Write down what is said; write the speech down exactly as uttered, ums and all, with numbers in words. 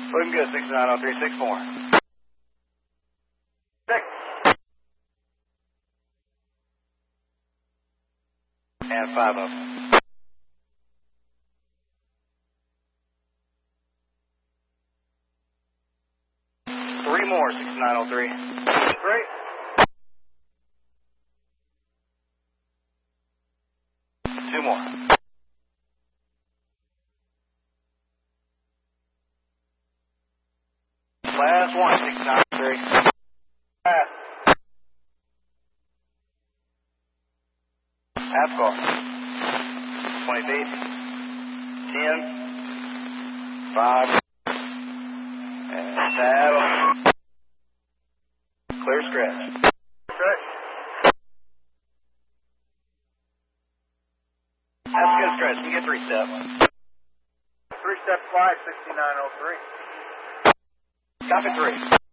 Looking good, six nine oh three, six four. Six. And five up. Three more, six nine oh three. Three. Two more. Last one, six nine oh three. Pass. Half car. twenty feet. ten. five. And saddle. Clear scratch. Okay. That's a good scratch. You get three step. Three step flight, sixty-nine oh three. Copy three.